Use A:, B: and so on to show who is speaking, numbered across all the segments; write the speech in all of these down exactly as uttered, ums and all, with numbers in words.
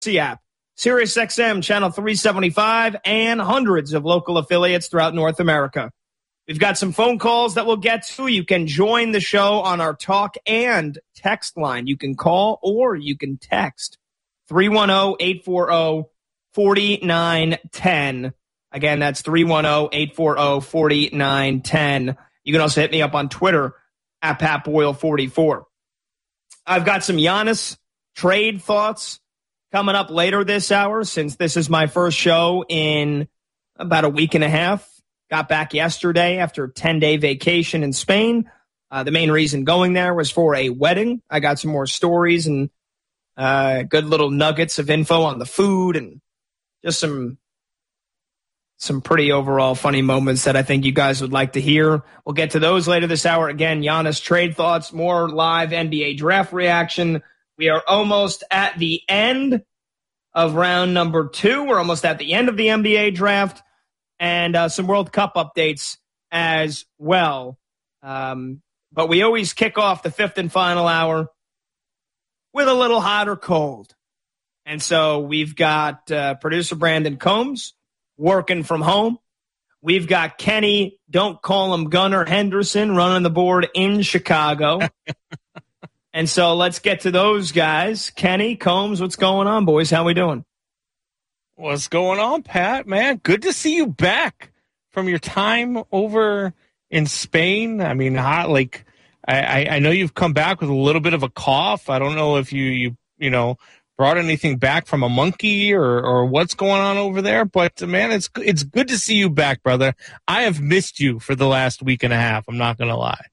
A: app, SiriusXM channel three seventy-five, and hundreds of local affiliates throughout North America. We've got some phone calls that we'll get to. You can join the show on our talk and text line. You can call or you can text three one zero, eight four zero, four nine one zero. Again, that's three one zero, eight four zero, four nine one zero. You can also hit me up on Twitter at Pat Boyle forty-four. I've got some Giannis trade thoughts coming up later this hour, since this is my first show in about a week and a half. Got back yesterday after a ten-day vacation in Spain. Uh, the main reason going there was for a wedding. I got some more stories and uh, good little nuggets of info on the food and just some some pretty overall funny moments that I think you guys would like to hear. We'll get to those later this hour. Again, Giannis trade thoughts, more live N B A draft reaction. We are almost at the end of round number two. We're almost at the end of the N B A draft, and uh, some World Cup updates as well. Um, but we always kick off the fifth and final hour with a little hot or cold. And so we've got uh, producer Brandon Combs working from home. We've got Kenny, don't call him Gunnar Henderson, running the board in Chicago. And so let's get to those guys. Kenny, Combs, what's going on, boys? How we doing?
B: What's going on, Pat? Man, good to see you back from your time over in Spain. I mean, hot, like I, I know you've come back with a little bit of a cough. I don't know if you you you know brought anything back from a monkey or or what's going on over there. But man, it's it's good to see you back, brother. I have missed you for the last week and a half. I'm not gonna lie.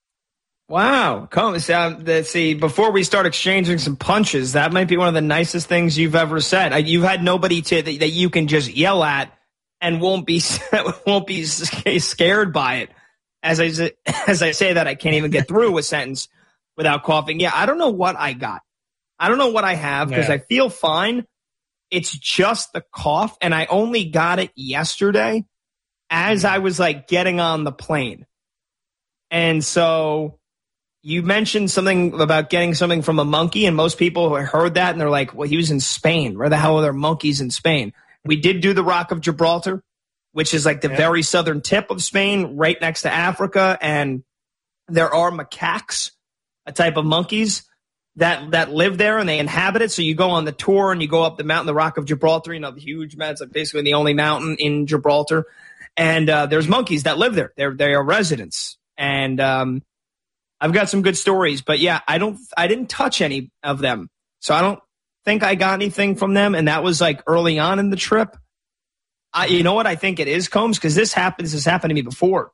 A: Wow. Come, let's see, before we start exchanging some punches, that might be one of the nicest things you've ever said. You've had nobody to that, that you can just yell at and won't be won't be scared by it. As I, as I say that, I can't even get through a sentence without coughing. Yeah, I don't know what I got. I don't know what I have because yeah. I feel fine. It's just the cough, and I only got it yesterday as I was, like, getting on the plane. And so you mentioned something about getting something from a monkey, and most people heard that, and they're like, well, he was in Spain. Where the hell are there monkeys in Spain? We did do the Rock of Gibraltar, which is like the yeah. very southern tip of Spain, right next to Africa, and there are macaques, a type of monkeys, that that live there, and they inhabit it. So you go on the tour, and you go up the mountain, the Rock of Gibraltar, you know, the huge mountain. It's like basically the only mountain in Gibraltar. And uh, there's monkeys that live there. They're, they are residents. And um I've got some good stories, but yeah, I don't, I didn't touch any of them. So I don't think I got anything from them. And that was like early on in the trip. I, you know what I think it is, Combs? Because this happens, this happened to me before.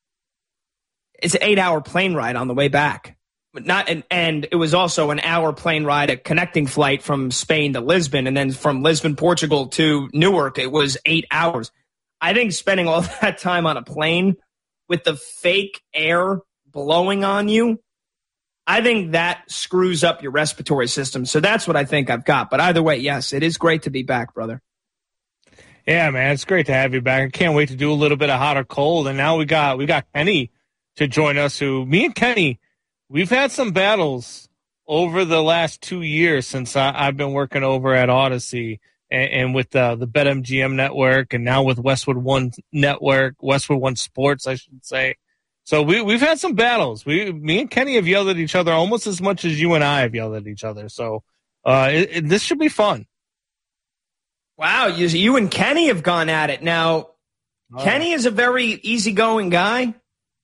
A: It's an eight hour plane ride on the way back. But not, and, and it was also an hour plane ride, a connecting flight from Spain to Lisbon. And then from Lisbon, Portugal to Newark, it was eight hours. I think spending all that time on a plane with the fake air blowing on you, I think that screws up your respiratory system. So that's what I think I've got. But either way, yes, it is great to be back, brother.
B: Yeah, man, it's great to have you back. I can't wait to do a little bit of hot or cold. And now we got we got Kenny to join us, who, me and Kenny, we've had some battles over the last two years since I, I've been working over at Odyssey and, and with uh, the BetMGM network, and now with Westwood One Network, Westwood One Sports, I should say. So we, we've had some battles. We, me and Kenny have yelled at each other almost as much as you and I have yelled at each other. So uh, it, it, this should be fun.
A: Wow, you, you and Kenny have gone at it. Now, oh. Kenny is a very easygoing guy.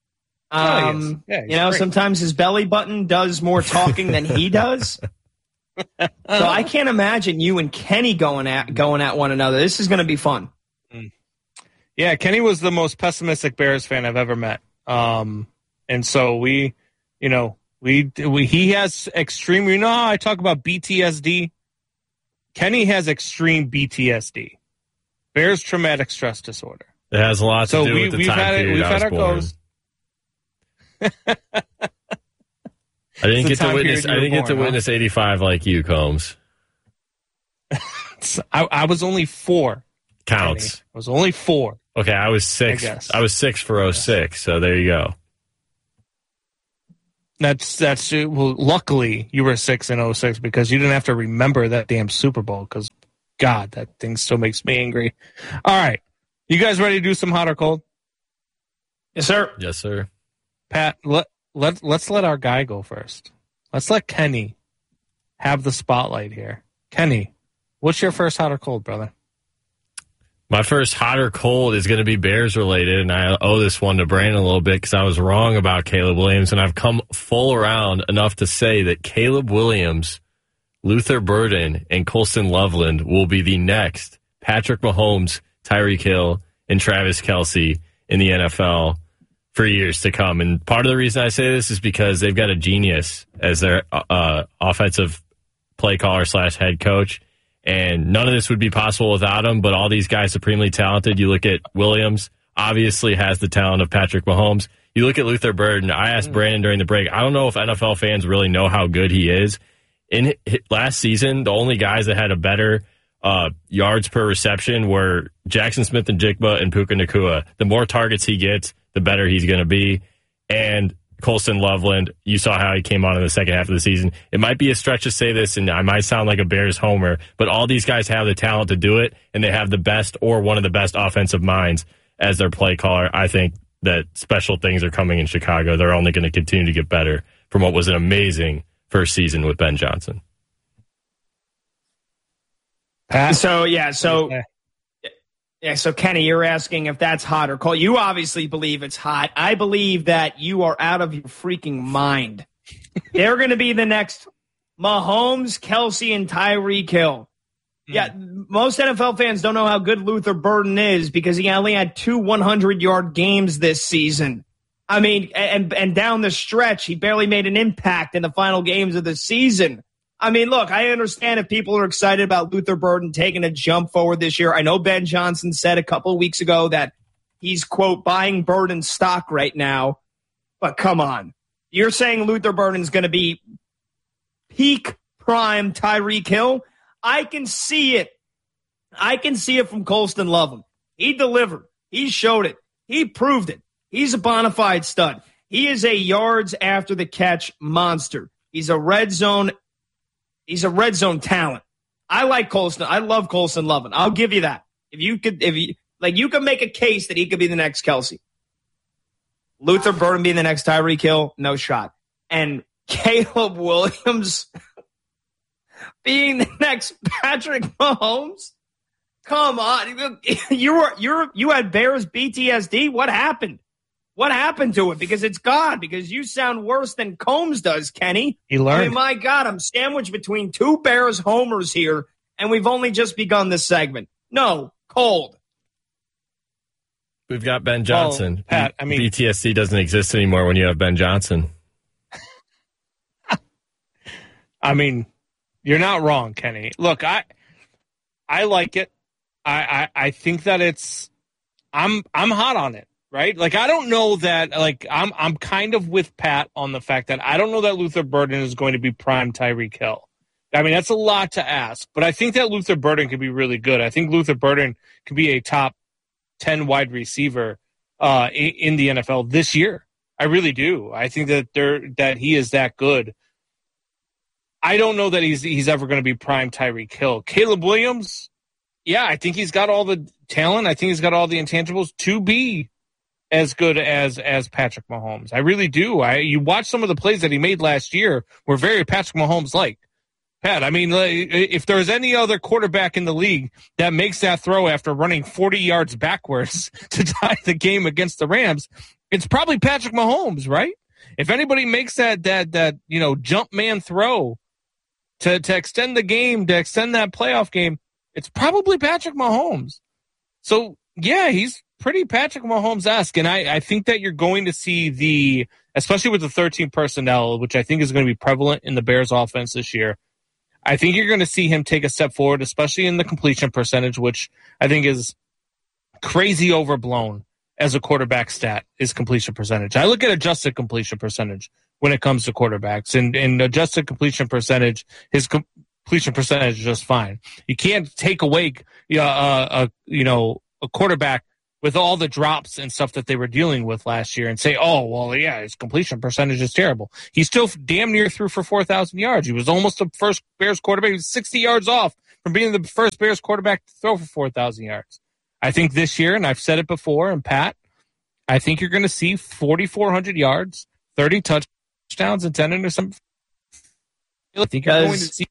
A: Um, yeah, you know, great. Sometimes his belly button does more talking than he does. So I can't imagine you and Kenny going at going at one another. This is going to be fun.
B: Yeah, Kenny was the most pessimistic Bears fan I've ever met. Um, and so we, you know, we, we, he has extreme, you know how I talk about B T S D? Kenny has extreme B T S D. Bears traumatic stress disorder.
C: It has a lot to
B: so
C: do
B: we,
C: with the
B: we've
C: time
B: had
C: period
B: it, we've
C: I
B: had our
C: born.
B: goes.
C: I didn't get to witness, I didn't get to
B: born,
C: witness
B: huh?
C: eighty-five like you, Combs.
B: I, I was only four.
C: Counts.
B: Kenny. I was only four.
C: Okay, I was six.
B: I,
C: I was six for oh six, so there you go.
B: That's that's well. Luckily, you were six and oh six because you didn't have to remember that damn Super Bowl. Because God, that thing still makes me angry. All right, you guys ready to do some hot or cold?
A: Yes, sir.
C: Yes, sir.
B: Pat, let let let's let our guy go first. Let's let Kenny have the spotlight here. Kenny, what's your first hot or cold, brother?
C: My first hot or cold is going to be Bears related, and I owe this one to Brandon a little bit because I was wrong about Caleb Williams, and I've come full around enough to say that Caleb Williams, Luther Burden, and Colston Loveland will be the next Patrick Mahomes, Tyreek Hill, and Travis Kelce in the N F L for years to come. And part of the reason I say this is because they've got a genius as their uh, offensive play caller slash head coach. And none of this would be possible without him, but all these guys supremely talented. You look at Williams, obviously has the talent of Patrick Mahomes. You look at Luther Burden. I asked Brandon during the break, I don't know if N F L fans really know how good he is. In last season, the only guys that had a better uh, yards per reception were Jackson Smith and Jigba and Puka Nacua. The more targets he gets, the better he's going to be. And Colston Loveland, you saw how he came on in the second half of the season. It might be a stretch to say this, and I might sound like a Bears homer, but all these guys have the talent to do it, and they have the best or one of the best offensive minds as their play caller. I think that special things are coming in Chicago. They're only going to continue to get better from what was an amazing first season with Ben Johnson.
B: Pat?
A: So, yeah, so... Yeah, so Kenny, you're asking if that's hot or cold. You obviously believe it's hot. I believe that you are out of your freaking mind. They're going to be the next Mahomes, Kelce, and Tyreek Hill. Mm. Yeah, most N F L fans don't know how good Luther Burden is because he only had two hundred-yard games this season. I mean, and and down the stretch, he barely made an impact in the final games of the season. I mean, look, I understand if people are excited about Luther Burden taking a jump forward this year. I know Ben Johnson said a couple of weeks ago that he's, quote, buying Burden stock right now. But come on. You're saying Luther Burden's going to be peak prime Tyreek Hill? I can see it. I can see it from Colston Loveland. He delivered. He showed it. He proved it. He's a bona fide stud. He is a yards after the catch monster. He's a red zone He's a red zone talent. I like Colston. I love Colston Loveland. I'll give you that. If you could, if you like, you could make a case that he could be the next Kelce. Luther Burden being the next Tyreek Hill, no shot. And Caleb Williams being the next Patrick Mahomes. Come on, you were you're you had Bears P T S D. What happened? What happened to it? Because it's gone. Because you sound worse than Combs does, Kenny.
B: He learned.
A: I mean, my God, I'm sandwiched between two Bears homers here, and we've only just begun this segment. No, cold.
C: We've got Ben Johnson.
B: Oh, Pat, I mean,
C: P T S D doesn't exist anymore when you have Ben Johnson.
B: I mean, you're not wrong, Kenny. Look, I I like it. I, I, I think that it's I'm I'm hot on it. Right? Like, I don't know that, like, I'm I'm kind of with Pat on the fact that I don't know that Luther Burden is going to be prime Tyreek Hill. I mean, that's a lot to ask, but I think that Luther Burden could be really good. I think Luther Burden could be a top ten wide receiver uh, in, in the N F L this year. I really do. I think that they're, that he is that good. I don't know that he's he's ever going to be prime Tyreek Hill. Caleb Williams, yeah, I think he's got all the talent. I think he's got all the intangibles to be as good as as Patrick Mahomes. I really do. I you watch some of the plays that he made last year were very Patrick Mahomes-like. Pat, I mean, if there's any other quarterback in the league that makes that throw after running forty yards backwards to tie the game against the Rams, it's probably Patrick Mahomes, right? If anybody makes that that that you know jump man throw to to extend the game, to extend that playoff game, it's probably Patrick Mahomes. So yeah, he's pretty Patrick Mahomes-esque, and I, I think that you're going to see the, especially with the thirteen personnel, which I think is going to be prevalent in the Bears offense this year, I think you're going to see him take a step forward, especially in the completion percentage, which I think is crazy overblown as a quarterback stat, is completion percentage. I look at adjusted completion percentage when it comes to quarterbacks, and, and adjusted completion percentage, his completion percentage is just fine. You can't take away uh, a, you know, a quarterback with all the drops and stuff that they were dealing with last year and say, oh, well, yeah, his completion percentage is terrible. He still damn near threw for four thousand yards. He was almost the first Bears quarterback. He was sixty yards off from being the first Bears quarterback to throw for four thousand yards. I think this year, and I've said it before, and Pat, I think you're going to see forty-four hundred yards, thirty touchdowns, and ten interceptions. I think you're going to see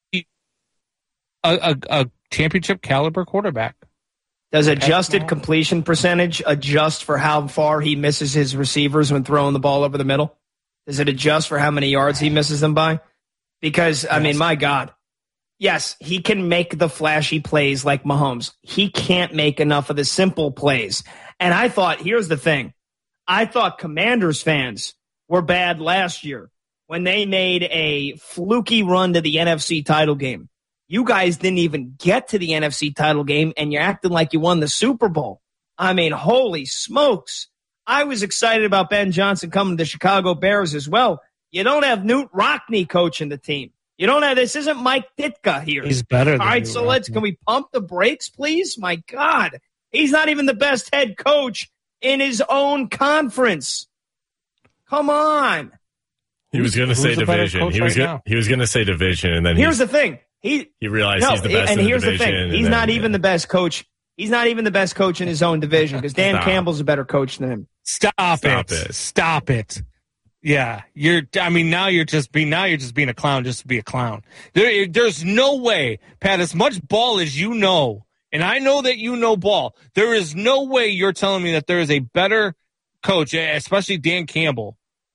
B: a, a, a championship caliber quarterback.
A: Does adjusted completion percentage adjust for how far he misses his receivers when throwing the ball over the middle? Does it adjust for how many yards he misses them by? Because, I mean, my God. Yes, he can make the flashy plays like Mahomes. He can't make enough of the simple plays. And I thought, here's the thing. I thought Commanders fans were bad last year when they made a fluky run to the N F C title game. You guys didn't even get to the N F C title game, and you're acting like you won the Super Bowl. I mean, holy smokes. I was excited about Ben Johnson coming to the Chicago Bears as well. You don't have Newt Rockne coaching the team. You don't have, this isn't Mike Ditka here.
B: He's better than
A: All right,
B: Newt
A: so let's,
B: Rockne.
A: can we pump the brakes, please? My God. He's not even the best head coach in his own conference. Come on.
C: He was going to say
B: the better
C: division.
B: coach
C: He was
B: right
C: gonna,
B: now?
C: he was going to say division, and then
A: Here's
C: he,
A: the thing. He
C: he realized
A: no,
C: he's the best
A: and
C: in the
A: here's the
C: division.
A: thing.
C: and
A: He's
C: then,
A: not even
C: yeah.
A: the best coach. He's not even the best coach in his own division because Dan
C: Stop.
A: Campbell's a better coach than him.
B: Stop,
C: Stop
B: it.
C: it.
B: Stop it. Yeah, you're. I mean, now you're just being. Now you're just being a clown, just to be a clown. There, there's no way, Pat. As much ball as you know, and I know that you know ball. There is no way you're telling me that there is a better coach, especially Dan Campbell,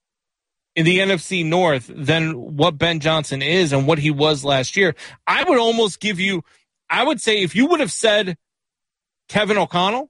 B: in the N F C North than what Ben Johnson is and what he was last year. I would almost give you. I would say if you would have said Kevin O'Connell,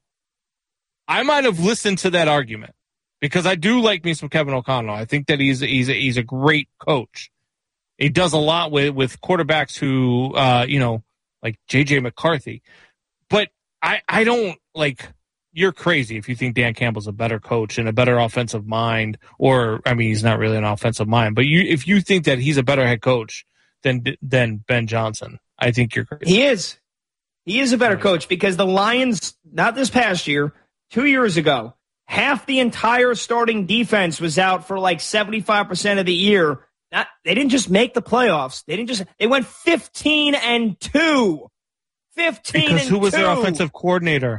B: I might have listened to that argument. Because I do like me some Kevin O'Connell. I think that he's he's a, he's a great coach. He does a lot with, with quarterbacks who, uh, you know, like J J McCarthy. But I, I don't, like, you're crazy if you think Dan Campbell's a better coach and a better offensive mind. Or, I mean, he's not really an offensive mind. But you, if you think that he's a better head coach than than Ben Johnson, I think you're crazy.
A: He is. He is a better coach because the Lions, not this past year, two years ago, half the entire starting defense was out for like seventy-five percent of the year. Not, they didn't just make the playoffs. They didn't just, they went fifteen and two. fifteen
B: Because
A: and
B: who was
A: two.
B: their offensive coordinator?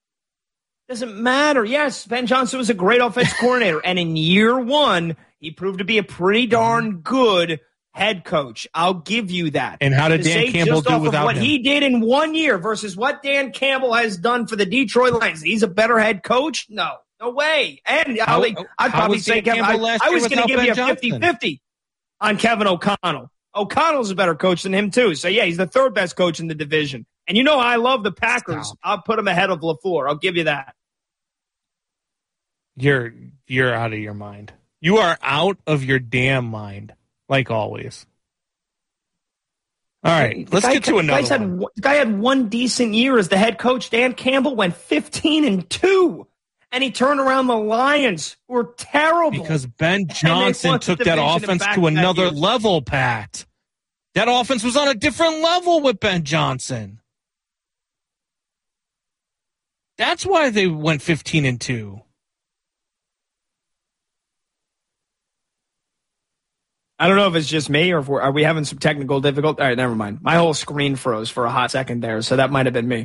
A: Doesn't matter. Yes, Ben Johnson was a great offensive coordinator. And in year one, he proved to be a pretty darn good head coach. I'll give you that.
B: And how did
A: To
B: Dan
A: say
B: Campbell
A: just
B: do
A: off
B: without
A: of what
B: him?
A: he did in one year versus what Dan Campbell has done for the Detroit Lions? He's a better head coach? No. No way. And
B: How-
A: I'll, I'd
B: how
A: probably
B: was
A: say
B: Dan
A: Kevin,
B: Campbell
A: I,
B: last
A: I
B: year
A: was going to
B: without
A: give
B: Ben
A: you a
B: Johnson?
A: fifty-fifty on Kevin O'Connell. O'Connell's a better coach than him, too. So, yeah, he's the third best coach in the division. And you know I love the Packers.
B: Stop.
A: I'll put him ahead of LaFleur. I'll give you that.
B: You're you're out of your mind. You are out of your damn mind, like always. All right,
A: The
B: let's
A: guy-
B: get to
A: the
B: another
A: guy's had
B: one.
A: one- The guy had one decent year as the head coach. Dan Campbell went fifteen and two, and he turned around the Lions, who were terrible.
B: Because Ben Johnson
A: won the
B: took that
A: division in
B: offense to
A: back-to-back
B: another
A: years.
B: level, Pat. That offense was on a different level with Ben Johnson. That's why they went fifteen and two.
A: I don't know if it's just me or if we're, are we having some technical difficulty. All right, never mind. My whole screen froze for a hot second there, so that might have been me.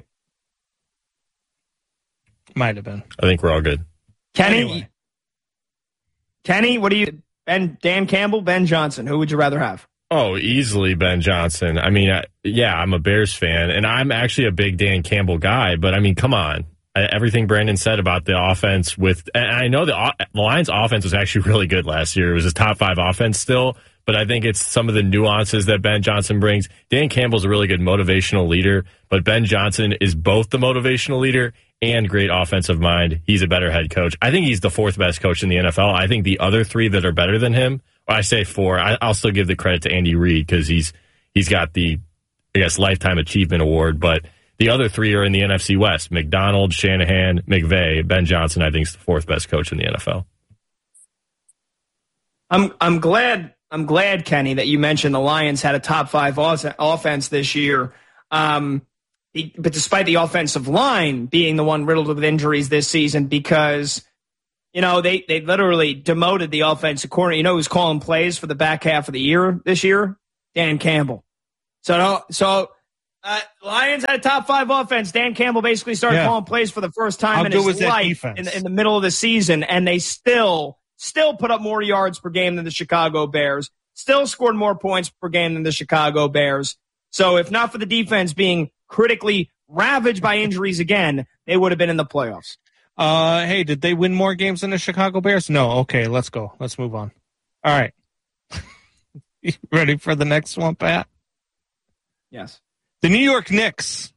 B: Might have been.
C: I think we're all good.
A: Kenny,
B: Anyway.
A: Kenny, what do you? Ben, Dan Campbell, Ben Johnson. Who would you rather have?
C: Oh, easily Ben Johnson. I mean, I, yeah, I'm a Bears fan, and I'm actually a big Dan Campbell guy, but I mean, come on. I, everything Brandon said about the offense with, and I know the, the Lions offense was actually really good last year. It was a top five offense still, but I think it's some of the nuances that Ben Johnson brings. Dan Campbell's a really good motivational leader, but Ben Johnson is both the motivational leader and great offensive mind. He's a better head coach. I think he's the fourth best coach in the N F L. I think the other three that are better than him, well, I say four, I, I'll still give the credit to Andy Reid because he's he's got the, I guess, Lifetime Achievement Award, but the other three are in the N F C West. McDonald, Shanahan, McVay. Ben Johnson, I think, is the fourth best coach in the N F L.
A: I'm I'm glad I'm glad Kenny that you mentioned the Lions had a top five offense this year. Um, but despite the offensive line being the one riddled with injuries this season, because, you know, they, they literally demoted the offensive coordinator. You know who's calling plays for the back half of the year this year? Dan Campbell. So, so uh, Lions had a top five offense. Dan Campbell basically started yeah. calling plays for the first time
B: How
A: in his life
B: in
A: the, in the middle of the season, and they still still put up more yards per game than the Chicago Bears, still scored more points per game than the Chicago Bears. So if not for the defense being critically ravaged by injuries again, they would have been in the playoffs.
B: Uh, hey, did they win more games than the Chicago Bears? No. Okay, let's go. Let's move on. All right. You ready for the next one, Pat?
A: Yes.
B: The New York Knicks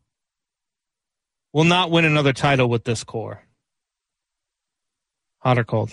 B: will not win another title with this core. Hot or cold?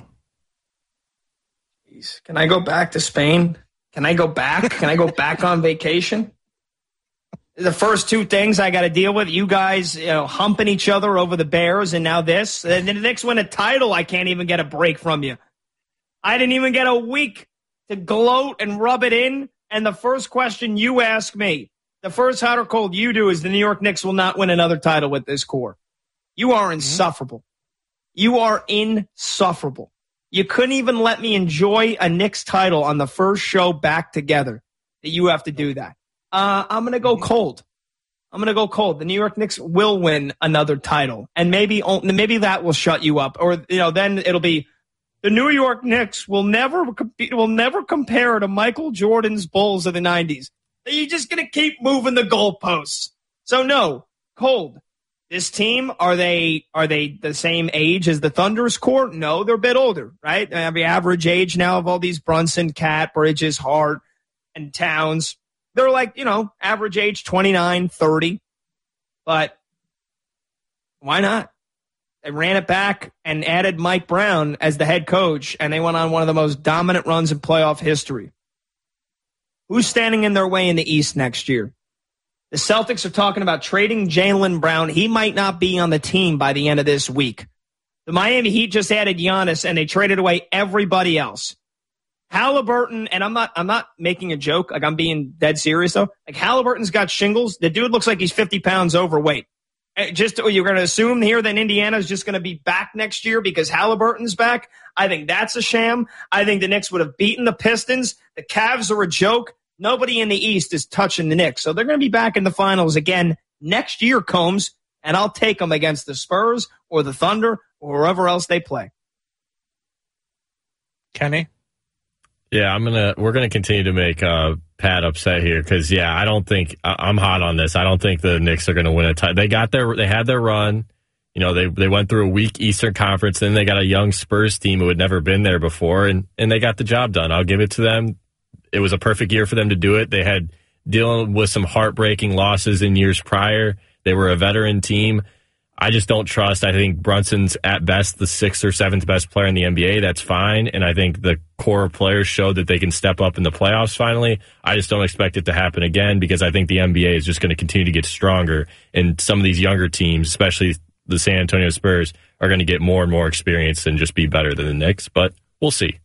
A: Jeez. Can I go back to Spain? Can I go back? Can I go back on vacation? The first two things I got to deal with, you guys, you know, humping each other over the Bears, and now this. And then the Knicks win a title, I can't even get a break from you. I didn't even get a week to gloat and rub it in. And the first question you ask me, the first hot or cold you do is the New York Knicks will not win another title with this core. You are insufferable. You are insufferable. You couldn't even let me enjoy a Knicks title on the first show back together. That you have to do that. Uh, I'm going to go cold. I'm going to go cold. The New York Knicks will win another title, and maybe maybe that will shut you up. Or you know, then it'll be the New York Knicks will never will never compare to Michael Jordan's Bulls of the nineties. You're just going to keep moving the goalposts. So no, cold. This team, are they are they the same age as the Thunder's core? No, they're a bit older, right? I mean, the average age now of all these Brunson, Cat, Bridges, Hart, and Towns, they're like, you know, average age twenty-nine, thirty. But why not? They ran it back and added Mike Brown as the head coach, and they went on one of the most dominant runs in playoff history. Who's standing in their way in the East next year? The Celtics are talking about trading Jaylen Brown. He might not be on the team by the end of this week. The Miami Heat just added Giannis, and they traded away everybody else. Halliburton, and I'm not I'm not making a joke. Like, I'm being dead serious, though. Like, Halliburton's got shingles. The dude looks like he's fifty pounds overweight. Just you're going to assume here that Indiana's just going to be back next year because Halliburton's back. I think that's a sham. I think the Knicks would have beaten the Pistons. The Cavs are a joke. Nobody in the East is touching the Knicks. So they're going to be back in the finals again next year, Combs, and I'll take them against the Spurs or the Thunder or wherever else they play.
B: Kenny?
C: Yeah, I'm gonna. We're gonna continue to make uh, Pat upset here because, yeah, I don't think I, I'm hot on this. I don't think the Knicks are going to win a title. They got their, they had their run. You know, they they went through a weak Eastern Conference, and they got a young Spurs team who had never been there before, and and they got the job done. I'll give it to them. It was a perfect year for them to do it. They had dealing with some heartbreaking losses in years prior. They were a veteran team. I just don't trust. I think Brunson's at best the sixth or seventh best player in the N B A. That's fine. And I think the core of players showed that they can step up in the playoffs finally. I just don't expect it to happen again because I think the N B A is just going to continue to get stronger. And some of these younger teams, especially the San Antonio Spurs, are going to get more and more experience and just be better than the Knicks. But we'll see.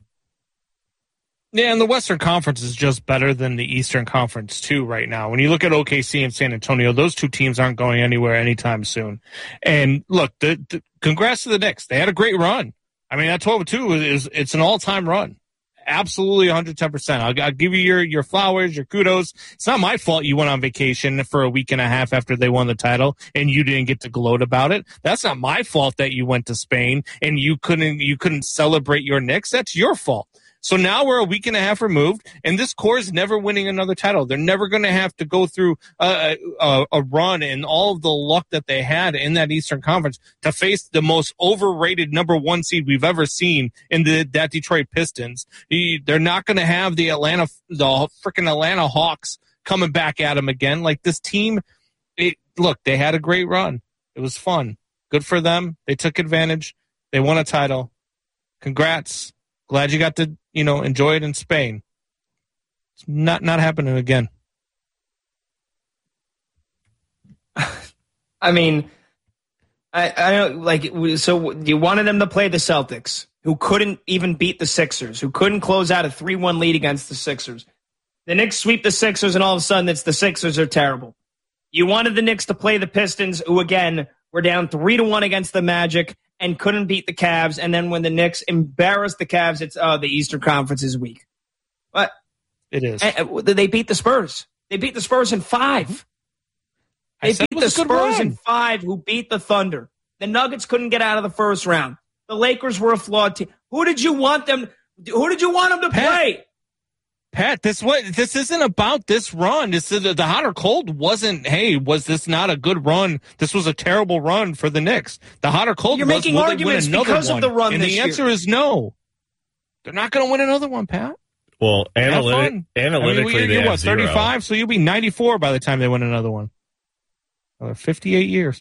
B: Yeah, and the Western Conference is just better than the Eastern Conference, too, right now. When you look at O K C and San Antonio, those two teams aren't going anywhere anytime soon. And look, the, the, congrats to the Knicks. They had a great run. I mean, that twelve two is it's an all-time run. Absolutely one hundred ten percent. I'll, I'll give you your, your flowers, your kudos. It's not my fault you went on vacation for a week and a half after they won the title and you didn't get to gloat about it. That's not my fault that you went to Spain and you couldn't you couldn't celebrate your Knicks. That's your fault. So now we're a week and a half removed, and this core is never winning another title. They're never going to have to go through a, a, a run and all of the luck that they had in that Eastern Conference to face the most overrated number one seed we've ever seen in the that Detroit Pistons. They're not going to have the Atlanta, the freaking Atlanta Hawks coming back at them again. Like this team, it, look, they had a great run. It was fun. Good for them. They took advantage. They won a title. Congrats. Glad you got to, you know, enjoy it in Spain. It's not not happening again.
A: I mean, I, I don't like. So you wanted them to play the Celtics, who couldn't even beat the Sixers, who couldn't close out a three one lead against the Sixers. The Knicks sweep the Sixers, and all of a sudden, it's the Sixers are terrible. You wanted the Knicks to play the Pistons, who, again, were down three to one against the Magic and couldn't beat the Cavs. And then when the Knicks embarrassed the Cavs, it's, oh, the Eastern Conference is weak. But
B: it is.
A: They beat the Spurs. They beat the Spurs in five. They beat the Spurs in five, who beat the Thunder. The Nuggets couldn't get out of the first round. The Lakers were a flawed team. Who did you want them? Who did you want them to
B: Pat,
A: play?
B: Pat, this what this isn't about this run. This is the hot or cold wasn't. Hey, was this not a good run? This was a terrible run for the Knicks. The hot or cold.
A: You're
B: was,
A: making
B: will
A: arguments
B: they win another
A: because
B: one?
A: of the run
B: and
A: this
B: the
A: year.
B: answer is no. They're not going to win another one, Pat.
C: Well, analytic, analytically,
B: I mean, you're,
C: they
B: you're
C: have
B: what,
C: zero.
B: thirty-five, so you'll be ninety-four by the time they win another one. Another fifty-eight years.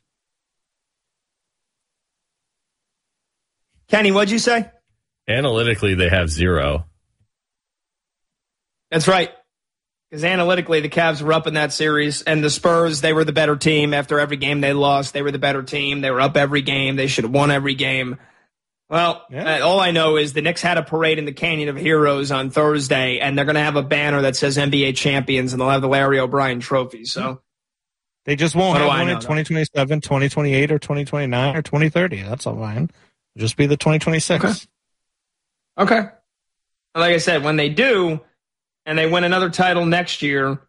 A: Kenny, what'd you say?
C: Analytically, they have zero.
A: That's right. Because analytically, the Cavs were up in that series, and the Spurs, they were the better team. After every game they lost, they were the better team. They were up every game. They should have won every game. Well, yeah. uh, all I know is the Knicks had a parade in the Canyon of Heroes on Thursday, and they're going to have a banner that says N B A champions, and they'll have the Larry O'Brien trophy. So
B: they just won't
A: what
B: have
A: one
B: one
A: in
B: in twenty twenty-seven, twenty twenty-eight, or twenty twenty-nine, or twenty thirty. That's all fine. It'll just be the twenty twenty-six.
A: Okay. Okay. Like I said, when they do, and they win another title next year,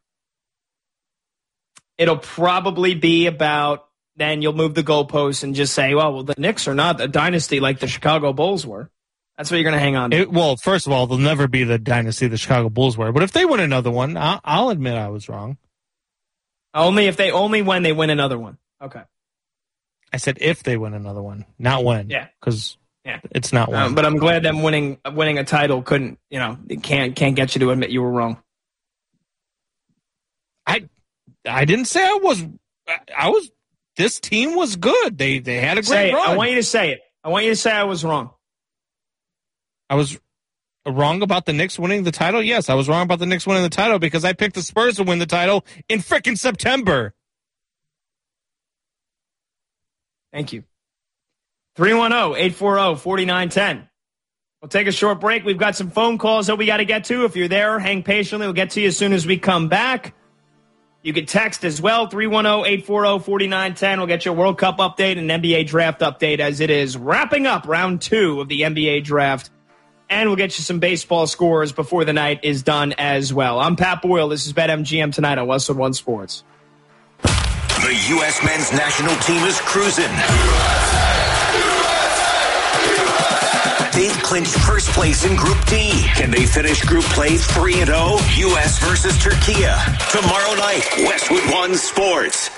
A: it'll probably be about, then you'll move the goalposts and just say, well, well, the Knicks are not a dynasty like the Chicago Bulls were. That's what you're going to hang on to.
B: It, well, first of all, they'll never be the dynasty the Chicago Bulls were. But if they win another one, I'll, I'll admit I was wrong.
A: Only if they, only when they win another one. Okay.
B: I said if they win another one, not when.
A: Yeah.
B: Because
A: yeah.
B: it's not one.
A: Um, but I'm glad them winning winning a title couldn't, you know, it can't can't get you to admit you were wrong.
B: I I didn't say I was. I was. This team was good. They they had a great
A: say it.
B: run.
A: I want you to say it. I want you to say I was wrong.
B: I was wrong about the Knicks winning the title. Yes, I was wrong about the Knicks winning the title because I picked the Spurs to win the title in frickin' September.
A: Thank you. three one zero, eight four zero, four nine one zero. We'll take a short break. We've got some phone calls that we got to get to. If you're there, hang patiently. We'll get to you as soon as we come back. You can text as well, three one zero, eight four zero, four nine one zero. We'll get you a World Cup update and an N B A draft update as it is wrapping up round two of the N B A draft. And we'll get you some baseball scores before the night is done as well. I'm Pat Boyle. This is BetMGM tonight on Westwood One Sports.
D: The U S men's national team is cruising. They've clinched first place in Group D. Can they finish Group Play three and oh? U S versus Turkey. Tomorrow night, Westwood One Sports.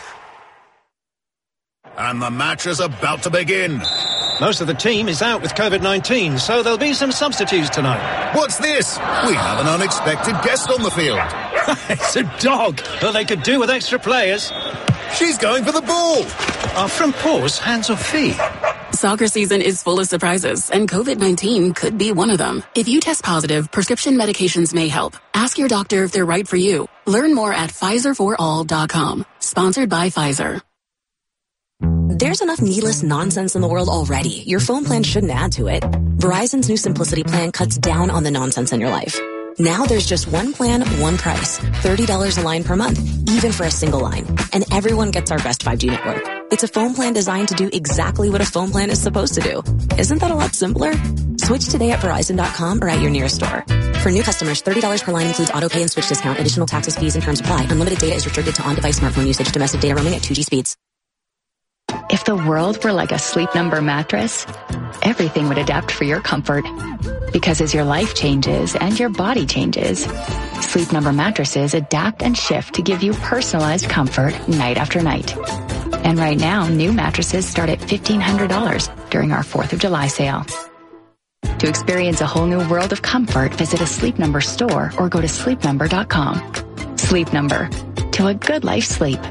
E: And the match is about to begin.
F: Most of the team is out with COVID nineteen, so there'll be some substitutes tonight.
E: What's this? We have an unexpected guest on the field.
F: It's a dog. Well, they could do with extra players.
E: She's going for the ball.
F: Are front paws hands or feet?
G: Soccer season is full of surprises, and COVID nineteen could be one of them. If you test positive, prescription medications may help. Ask your doctor if they're right for you. Learn more at Pfizer for all dot com. Sponsored by Pfizer.
H: There's enough needless nonsense in the world already. Your phone plan shouldn't add to it. Verizon's new Simplicity plan cuts down on the nonsense in your life. Now there's just one plan, one price. thirty dollars a line per month, even for a single line. And everyone gets our best five G network. It's a phone plan designed to do exactly what a phone plan is supposed to do. Isn't that a lot simpler? Switch today at Verizon dot com or at your nearest store. For new customers, thirty dollars per line includes auto pay and switch discount. Additional taxes, fees, and terms apply. Unlimited data is restricted to on-device smartphone usage. Domestic data roaming at two G speeds.
I: If the world were like a Sleep Number mattress, everything would adapt for your comfort. Because as your life changes and your body changes, Sleep Number mattresses adapt and shift to give you personalized comfort night after night. And right now, new mattresses start at fifteen hundred dollars during our fourth of July sale. To experience a whole new world of comfort, visit a Sleep Number store or go to sleep number dot com. Sleep Number. To a good life sleep.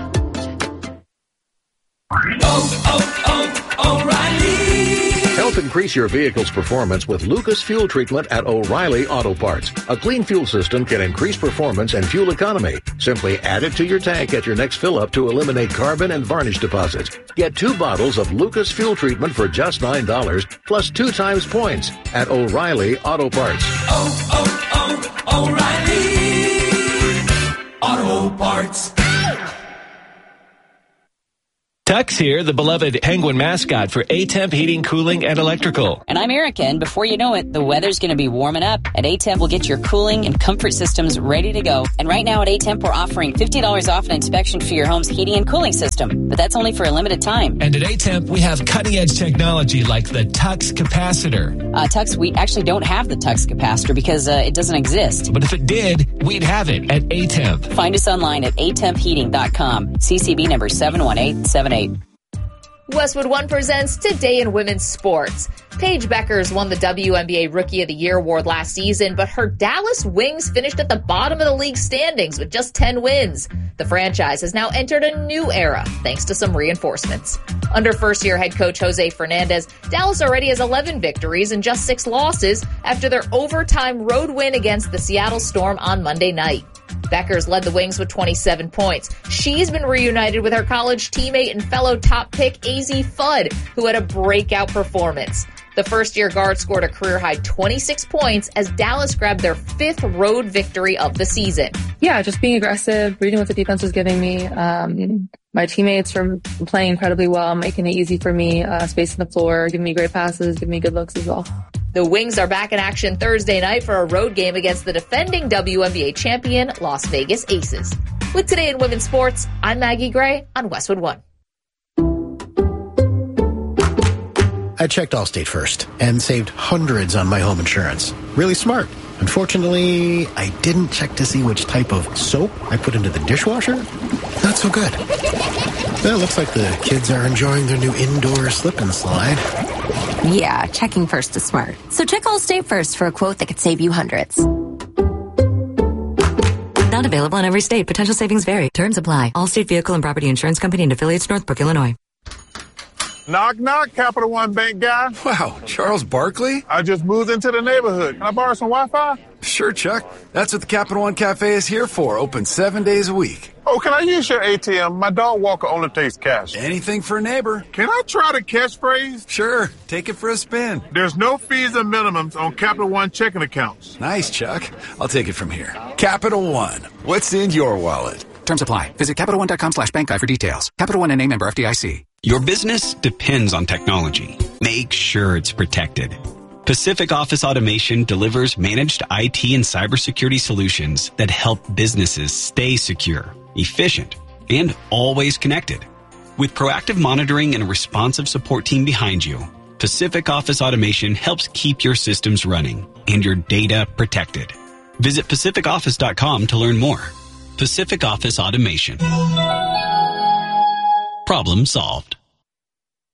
J: Oh, oh, oh, O'Reilly.
K: Help increase your vehicle's performance with Lucas Fuel Treatment at O'Reilly Auto Parts. A clean fuel system can increase performance and fuel economy. Simply add it to your tank at your next fill-up to eliminate carbon and varnish deposits. Get two bottles of Lucas Fuel Treatment for just nine dollars, plus two times points at O'Reilly Auto Parts.
J: Oh, oh, oh, O'Reilly Auto Parts.
L: Tux here, the beloved Penguin mascot for A-Temp Heating, Cooling, and Electrical.
M: And I'm Erica, and before you know it, the weather's going to be warming up. At A-Temp, we'll get your cooling and comfort systems ready to go. And right now at A-Temp, we're offering fifty dollars off an inspection for your home's heating and cooling system. But that's only for a limited time.
L: And at A-Temp, we have cutting-edge technology like the Tux capacitor.
M: Uh, Tux, we actually don't have the Tux capacitor because uh, it doesn't exist.
L: But if it did, we'd have it at A-Temp.
M: Find us online at a temp heating dot com. C C B number seven one eight seven eight.
N: Westwood One presents Today in Women's Sports. Paige Beckers won the W N B A Rookie of the Year award last season, but her Dallas Wings finished at the bottom of the league standings with just ten wins. The franchise has now entered a new era, thanks to some reinforcements. Under first-year head coach Jose Fernandez, Dallas already has eleven victories and just six losses after their overtime road win against the Seattle Storm on Monday night. Beckers led the Wings with twenty-seven points. She's been reunited with her college teammate and fellow top pick A Z Fudd, who had a breakout performance. The first-year guard scored a career-high twenty-six points as Dallas grabbed their fifth road victory of the season.
O: Yeah, just being aggressive, reading what the defense was giving me. Um, my teammates were playing incredibly well, making it easy for me, uh, spacing the floor, giving me great passes, giving me good looks as well.
N: The Wings are back in action Thursday night for a road game against the defending W N B A champion Las Vegas Aces. With Today in Women's Sports, I'm Maggie Gray on Westwood One.
P: I checked Allstate first and saved hundreds on my home insurance. Really smart. Unfortunately, I didn't check to see which type of soap I put into the dishwasher. Not so good. Well, it looks like the kids are enjoying their new indoor slip and slide.
Q: Yeah, checking first is smart. So check Allstate first for a quote that could save you hundreds.
R: Not available in every state. Potential savings vary. Terms apply. Allstate Vehicle and Property Insurance Company and affiliates, Northbrook, Illinois.
S: Knock, knock, Capital One Bank guy.
T: Wow, Charles Barkley?
S: I just moved into the neighborhood. Can I borrow some Wi-Fi?
T: Sure, Chuck. That's what the Capital One Cafe is here for. Open seven days a week.
S: Oh, can I use your A T M? My dog walker only takes cash.
T: Anything for a neighbor.
S: Can I try the catchphrase?
T: Sure. Take it for a spin.
S: There's no fees and minimums on Capital One checking accounts.
T: Nice, Chuck. I'll take it from here. Capital One. What's in your wallet?
U: Terms apply. Visit Capital One dot com slash bank guide for details. Capital One N A member F D I C.
V: Your business depends on technology. Make sure it's protected. Pacific Office Automation delivers managed I T and cybersecurity solutions that help businesses stay secure, efficient, and always connected. With proactive monitoring and a responsive support team behind you, Pacific Office Automation helps keep your systems running and your data protected. Visit pacific office dot com to learn more. Pacific Office Automation. Problem solved.